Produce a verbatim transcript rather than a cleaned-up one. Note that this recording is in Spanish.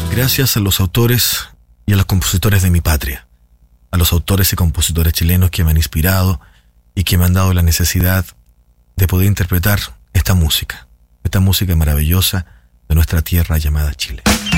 Gracias a los autores y a los compositores de mi patria, a los autores y compositores chilenos que me han inspirado y que me han dado la necesidad de poder interpretar esta música, esta música maravillosa de nuestra tierra llamada Chile.